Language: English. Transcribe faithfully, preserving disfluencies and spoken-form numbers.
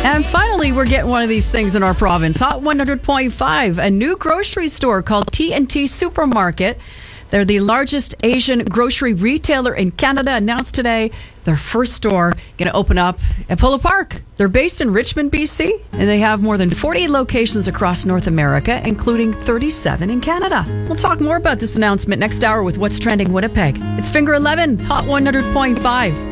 And finally, we're getting one of these things in our province. Hot one hundred point five, a new grocery store called T and T Supermarket. They're the largest Asian grocery retailer in Canada. Announced today their first store going to open up at Polo Park. They're based in Richmond, B C, and they have more than forty locations across North America, including thirty-seven in Canada. We'll talk more about this announcement next hour with What's Trending Winnipeg. It's Finger eleven, Hot one hundred point five.